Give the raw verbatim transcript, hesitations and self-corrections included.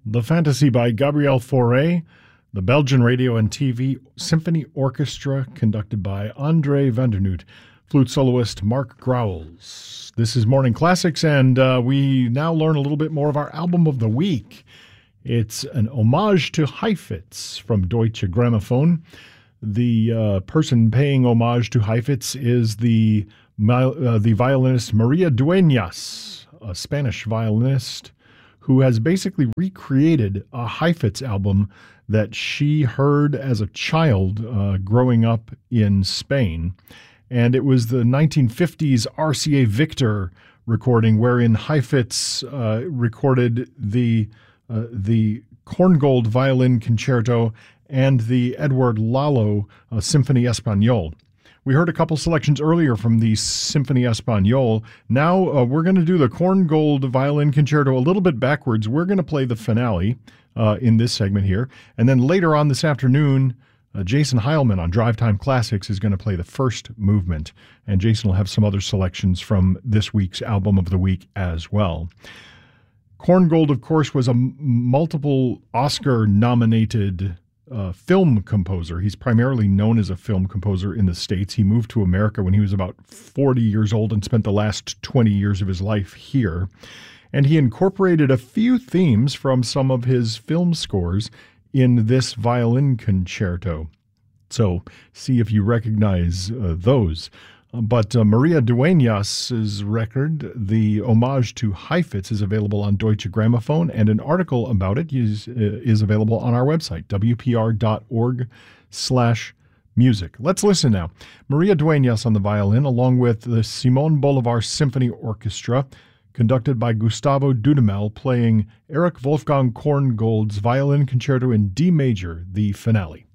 The Fantasy by Gabriel Fauré, the Belgian Radio and T V Symphony Orchestra conducted by André van der Noot, flute soloist Mark Grauwels. This is Morning Classics, and uh, we now learn a little bit more of our album of the week. It's an homage to Heifetz from Deutsche Grammophon. The uh, person paying homage to Heifetz is the, uh, the violinist Maria Dueñas, a Spanish violinist who has basically recreated a Heifetz album that she heard as a child uh, growing up in Spain. And it was the nineteen fifties R C A Victor recording wherein Heifetz uh, recorded the, uh, the Korngold Violin Concerto and the Edward Lalo uh, Symphony Espagnole. We heard a couple selections earlier from the Symphony Espagnole. Now uh, we're going to do the Korngold Violin Concerto a little bit backwards. We're going to play the finale uh, in this segment here. And then later on this afternoon, uh, Jason Heilman on Drive Time Classics is going to play the first movement. And Jason will have some other selections from this week's Album of the Week as well. Korngold, of course, was a m- multiple Oscar-nominated Uh, film composer. He's primarily known as a film composer in the States. He moved to America when he was about forty years old and spent the last twenty years of his life here. And he incorporated a few themes from some of his film scores in this violin concerto. So see if you recognize uh, those. But uh, Maria Dueñas' record, the homage to Heifetz, is available on Deutsche Grammophon, and an article about it is, uh, is available on our website, w p r dot org slash music. Let's listen now. Maria Dueñas on the violin, along with the Simon Bolivar Symphony Orchestra, conducted by Gustavo Dudamel, playing Erich Wolfgang Korngold's Violin Concerto in D major, the finale.